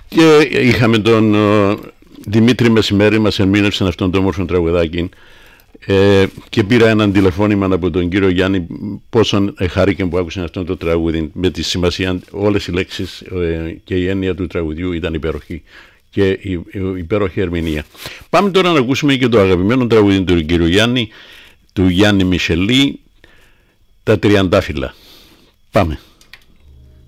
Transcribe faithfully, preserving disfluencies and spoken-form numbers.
Και είχαμε τον ο, Δημήτρη Μεσημέρη, μας ερμήνευσε αυτόν τον όμορφο τραγουδάκι, ε, και πήρα έναν τηλεφώνημα από τον κύριο Γιάννη πόσο χάρηκε που άκουσε αυτό το τραγούδι, με τη σημασία όλες οι λέξεις ε, και η έννοια του τραγουδιού ήταν υπέροχη και η, η, η υπέροχη ερμηνεία. Πάμε τώρα να ακούσουμε και το αγαπημένο τραγούδι του κύριου Γιάννη, του Γιάννη Μισελή, τα Τριαντάφυλλα. Πάμε.